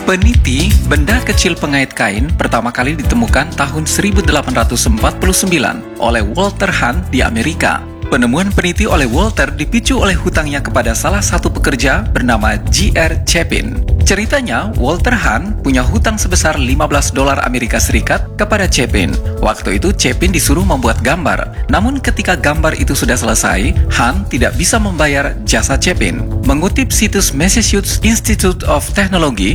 Peniti, benda kecil pengait kain, pertama kali ditemukan tahun 1849 oleh Walter Hunt di Amerika. Penemuan peniti oleh Walter dipicu oleh hutangnya kepada salah satu pekerja bernama J.R. Chapin. Ceritanya, Walter Hunt punya hutang sebesar $15 Amerika Serikat kepada Chapin. Waktu itu Chapin disuruh membuat gambar. Namun ketika gambar itu sudah selesai, Hunt tidak bisa membayar jasa Chapin. Mengutip situs Massachusetts Institute of Technology,